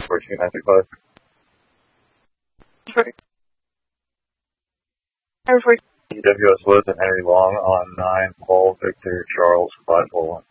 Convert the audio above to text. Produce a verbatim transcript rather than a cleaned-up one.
fourteen nine six five. Air Force. E W S Woods and Henry Long on nine, Paul Victor Charles five four one.